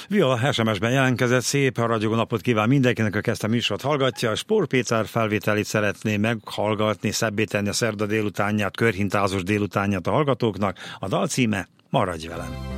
Viola SMS-ben jelentkezett, szép ragyogó napot kíván mindenkinek, aki ezt a műsort hallgatja. Spór Péter felvételét szeretné meghallgatni, szebbé tenni a szerda délutánját, körhintázós délutánját a hallgatóknak. A dal címe Maradj velem.